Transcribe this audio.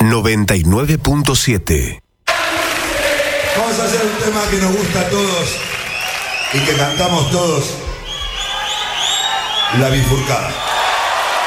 99.7. Vamos a hacer un tema que nos gusta a todos y que cantamos todos. La bifurcada.